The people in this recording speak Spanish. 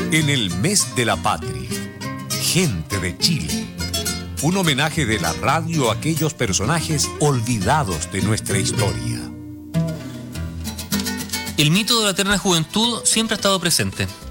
En el mes de la patria, gente de Chile. Un homenaje de la radio a aquellos personajes olvidados de nuestra historia. El mito de la eterna juventud siempre ha estado presente.